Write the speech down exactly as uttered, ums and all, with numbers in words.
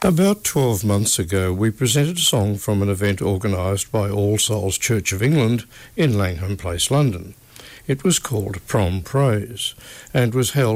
About twelve months ago, we presented a song from an event organised by All Souls Church of England in Langham Place, London. It was called Prom Praise and was held